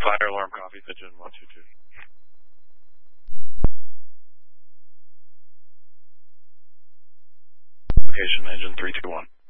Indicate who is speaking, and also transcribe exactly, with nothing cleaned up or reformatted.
Speaker 1: Fire alarm copy, Pigeon one two two. Location engine three two one.